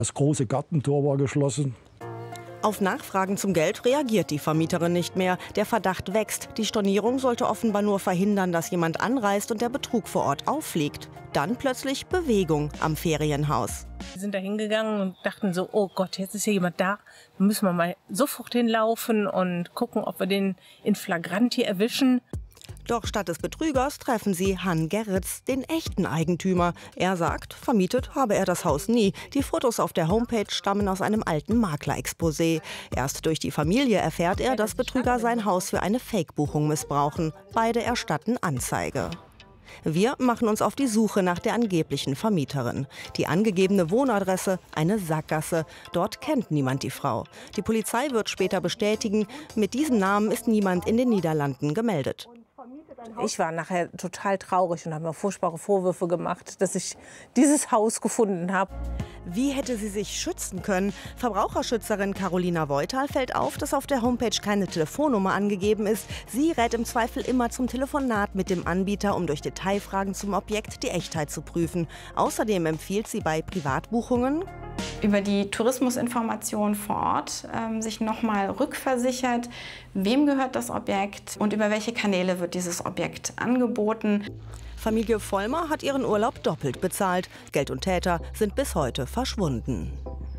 Das große Gartentor war geschlossen. Auf Nachfragen zum Geld reagiert die Vermieterin nicht mehr. Der Verdacht wächst. Die Stornierung sollte offenbar nur verhindern, dass jemand anreist und der Betrug vor Ort auffliegt. Dann plötzlich Bewegung am Ferienhaus. Wir sind da hingegangen und dachten so, oh Gott, jetzt ist hier jemand da. Da müssen wir mal sofort hinlaufen und gucken, ob wir den in Flagranti erwischen. Doch statt des Betrügers treffen sie Han Gerritz, den echten Eigentümer. Er sagt, vermietet habe er das Haus nie. Die Fotos auf der Homepage stammen aus einem alten Maklerexposé. Erst durch die Familie erfährt er, dass Betrüger sein Haus für eine Fake-Buchung missbrauchen. Beide erstatten Anzeige. Wir machen uns auf die Suche nach der angeblichen Vermieterin. Die angegebene Wohnadresse, eine Sackgasse. Dort kennt niemand die Frau. Die Polizei wird später bestätigen, mit diesem Namen ist niemand in den Niederlanden gemeldet. Ich war nachher total traurig und habe mir furchtbare Vorwürfe gemacht, dass ich dieses Haus gefunden habe. Wie hätte sie sich schützen können? Verbraucherschützerin Carolina Voital fällt auf, dass auf der Homepage keine Telefonnummer angegeben ist. Sie rät im Zweifel immer zum Telefonat mit dem Anbieter, um durch Detailfragen zum Objekt die Echtheit zu prüfen. Außerdem empfiehlt sie bei Privatbuchungen, über die Tourismusinformation vor Ort sich nochmal rückversichert, wem gehört das Objekt und über welche Kanäle wird dieses Objekt angeboten. Familie Vollmer hat ihren Urlaub doppelt bezahlt. Geld und Täter sind bis heute verschwunden.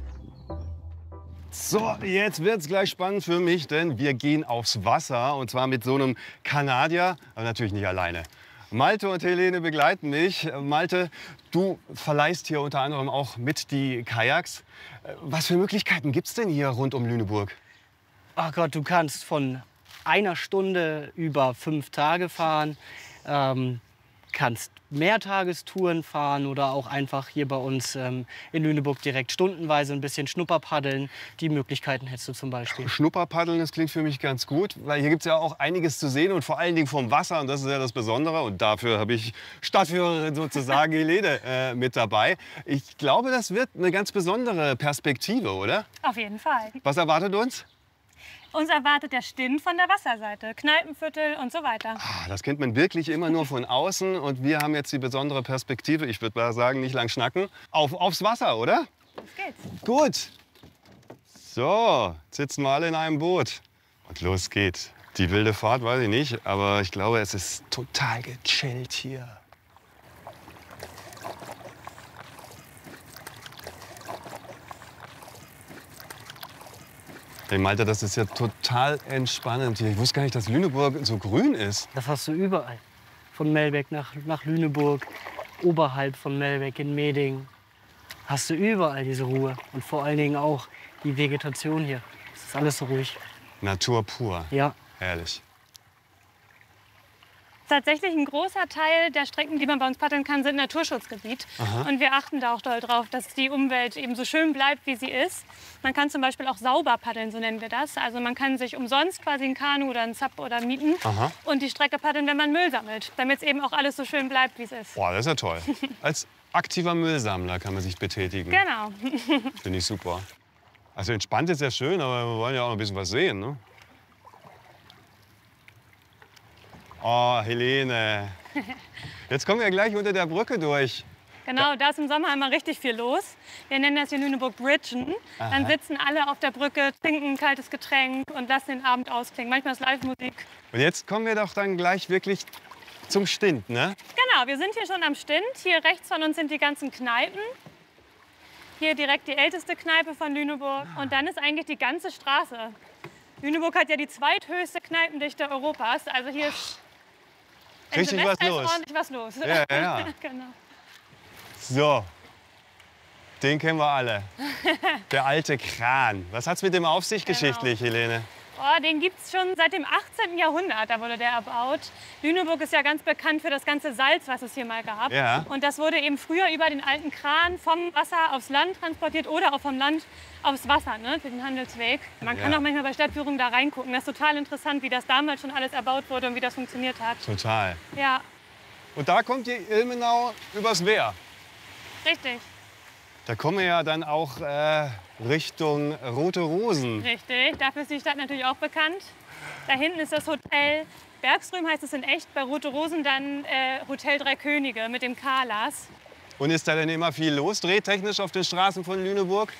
So, jetzt wird's gleich spannend für mich, denn wir gehen aufs Wasser und zwar mit so einem Kanadier, aber natürlich nicht alleine. Malte und Helene begleiten mich. Malte, du verleihst hier unter anderem auch mit die Kajaks. Was für Möglichkeiten gibt's denn hier rund um Lüneburg? Ach Gott, du kannst von einer Stunde über 5 Tage fahren, kannst Mehrtagestouren fahren oder auch einfach hier bei uns in Lüneburg direkt stundenweise ein bisschen Schnupperpaddeln. Die Möglichkeiten hättest du zum Beispiel. Schnupperpaddeln, das klingt für mich ganz gut, weil hier gibt es ja auch einiges zu sehen und vor allen Dingen vom Wasser. Und das ist ja das Besondere. Und dafür habe ich Stadtführerin sozusagen Helene mit dabei. Ich glaube, das wird eine ganz besondere Perspektive, oder? Auf jeden Fall. Was erwartet uns? Uns erwartet der Stint von der Wasserseite, Kneipenviertel und so weiter. Das kennt man wirklich immer nur von außen. Und wir haben jetzt die besondere Perspektive, ich würde mal sagen, nicht lang schnacken, aufs Wasser, oder? Los geht's. Gut. So, jetzt sitzen wir alle in einem Boot. Und los geht's. Die wilde Fahrt weiß ich nicht, aber ich glaube, es ist total gechillt hier. Hey Malte, das ist ja total entspannend hier. Ich wusste gar nicht, dass Lüneburg so grün ist. Das hast du überall. Von Melbeck nach Lüneburg, oberhalb von Melbeck in Meding. Hast du überall diese Ruhe. Und vor allen Dingen auch die Vegetation hier. Es ist alles so ruhig. Natur pur. Ja. Herrlich. Tatsächlich ein großer Teil der Strecken, die man bei uns paddeln kann, sind Naturschutzgebiet. Aha. Und wir achten da auch doll drauf, dass die Umwelt eben so schön bleibt, wie sie ist. Man kann zum Beispiel auch sauber paddeln, so nennen wir das. Also man kann sich umsonst quasi ein Kanu oder ein Sub oder mieten. Aha. Und die Strecke paddeln, wenn man Müll sammelt, damit es eben auch alles so schön bleibt, wie es ist. Boah, das ist ja toll. Als aktiver Müllsammler kann man sich betätigen. Genau. Finde ich super. Also entspannt ist ja schön, aber wir wollen ja auch noch ein bisschen was sehen, ne? Oh, Helene. Jetzt kommen wir gleich unter der Brücke durch. Genau, da ist im Sommer immer richtig viel los. Wir nennen das hier Lüneburg Bridgen. Dann sitzen alle auf der Brücke, trinken ein kaltes Getränk und lassen den Abend ausklingen. Manchmal ist Live-Musik. Und jetzt kommen wir doch dann gleich wirklich zum Stint, ne? Genau, wir sind hier schon am Stint. Hier rechts von uns sind die ganzen Kneipen. Hier direkt die älteste Kneipe von Lüneburg. Und dann ist eigentlich die ganze Straße. Lüneburg hat ja die zweithöchste Kneipendichte Europas. Also hier ist Richtig was los. ordentlich was los. Ja, ja. Genau. So, den kennen wir alle. Der alte Kran. Was hat's mit dem auf sich geschichtlich, Helene? Oh, den gibt es schon seit dem 18. Jahrhundert, da wurde der erbaut. Lüneburg ist ja ganz bekannt für das ganze Salz, was es hier mal gab. Ja. Und das wurde eben früher über den alten Kran vom Wasser aufs Land transportiert oder auch vom Land aufs Wasser, ne, für den Handelsweg. Man kann auch manchmal bei Stadtführungen da reingucken. Das ist total interessant, wie das damals schon alles erbaut wurde und wie das funktioniert hat. Total. Ja, Und da kommt die Ilmenau übers Wehr. richtig, Da kommen wir ja dann auch Richtung Rote Rosen. richtig. Dafür ist die Stadt natürlich auch bekannt. Da hinten ist das Hotel Bergström, heißt es in echt. Bei Rote Rosen dann Hotel Drei Könige mit dem Kalas. Und ist da denn immer viel los, drehtechnisch auf den Straßen von Lüneburg?